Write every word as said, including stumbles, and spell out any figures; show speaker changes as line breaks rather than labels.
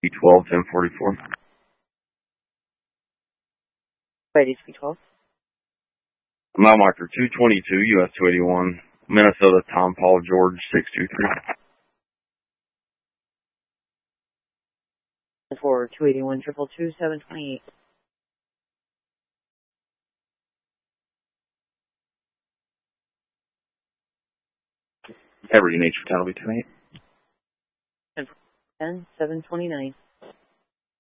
B twelve, ten forty-four.
Right, H P twelve.
Mile marker two twenty-two, U S two eighty-one, Minnesota, Tom Paul George, six two three.
For two eighty-one, triple two, seven twenty-eight.
Every Nature Town will be ten eight.
ten, seven twenty-nine.